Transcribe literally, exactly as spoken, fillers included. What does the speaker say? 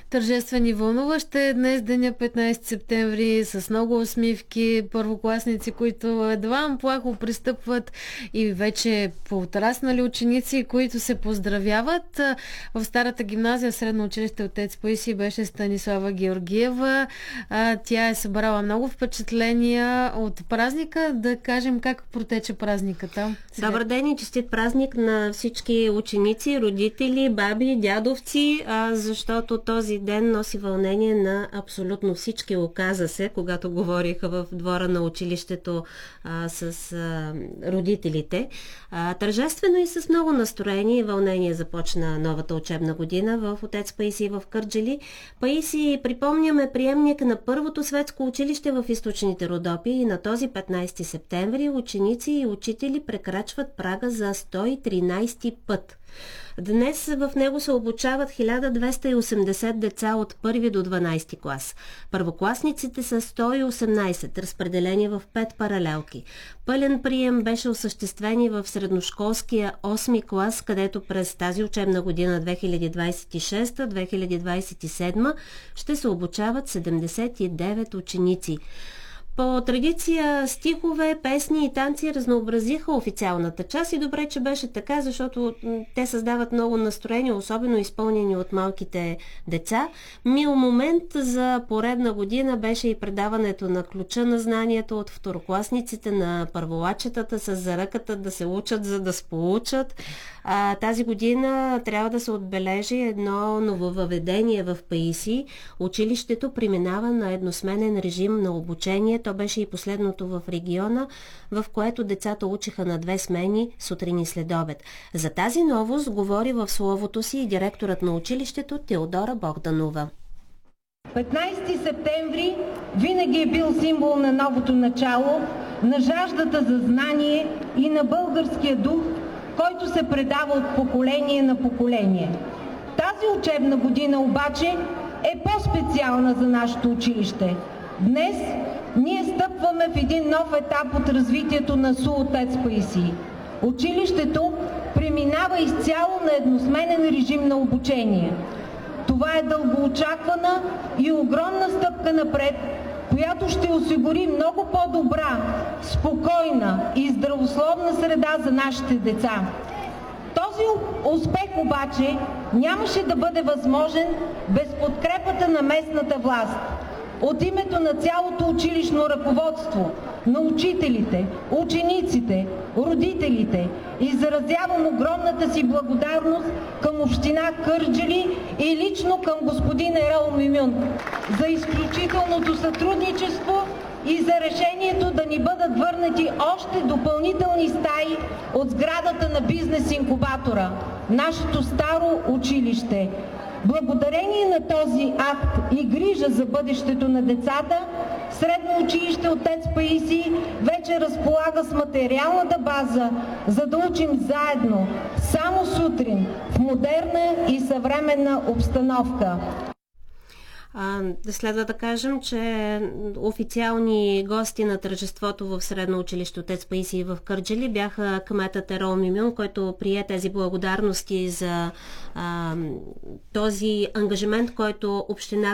Тържествен и вълнуващ е днес деня петнайсети септември с много усмивки, първокласници, които едва плахо пристъпват и вече поотраснали ученици, които се поздравяват. В старата гимназия в средно училище Отец Паисий беше Станислава Георгиева. Тя е събрала много впечатления от празника. Да кажем как протече празниката. Сега. Добър ден и честит празник на всички ученици, родители, баби, дядовци, защото този ден носи вълнение на абсолютно всички. Оказа се, когато говориха в двора на училището а, с а, родителите. А, тържествено и с много настроение и вълнение започна новата учебна година в Отец Паисий в Кърджали. Паисий, припомняме, приемник на първото светско училище в източните Родопи и на този петнайсети септември ученици и учители прекрачват прага за сто и тринайсети път. Днес в него се обучават хиляда двеста и осемдесет деца от първи до дванайсети клас. Първокласниците са сто и осемнайсет, разпределени в пет паралелки. Пълен прием беше осъществен и в средношколския осми клас, където през тази учебна година две хиляди двайсет и шеста - две хиляди двайсет и седма ще се обучават седемдесет и девет ученици. По традиция стихове, песни и танци разнообразиха официалната част и добре, че беше така, защото те създават много настроение, особено изпълнени от малките деца. Мил момент за поредна година беше и предаването на ключа на знанието от второкласниците на първолачетата с заръката да се учат, за да сполучат. А, тази година трябва да се отбележи едно нововъведение в Паисий. Училището преминава на едносменен режим на обучение. То беше и последното в региона, в което децата учиха на две смени сутрин и следобед. За тази новост говори в словото си и директорът на училището Теодора Богданова. петнайсети септември винаги е бил символ на новото начало, на жаждата за знание и на българския дух, който се предава от поколение на поколение. Тази учебна година обаче е по-специална за нашето училище. Днес ние стъпваме в един нов етап от развитието на СУ Отец Паисий. Училището преминава изцяло на едносменен режим на обучение. Това е дългоочаквана и огромна стъпка напред, която ще осигури много по-добра, спокойна и здравословна среда за нашите деца. Този успех обаче нямаше да бъде възможен без подкрепата на местната власт. От името на цялото училищно ръководство, на учителите, учениците, родителите, изразявам огромната си благодарност към община Кърджали и лично към господин Ерол Мюмюн за изключителното сътрудничество и за решението да ни бъдат върнати още допълнителни стаи от сградата на бизнес инкубатора, нашето старо училище. Благодарение на този акт и грижа за бъдещето на децата, Средно училище Отец Паисий вече разполага с материалната база, за да учим заедно, само сутрин, в модерна и съвременна обстановка. Следва да кажем, че официални гости на тържеството в Средно училище Отец Паисий в Кърджали бяха кметът Ерол Мюмюн, който прие тези благодарности за а, този ангажимент, който община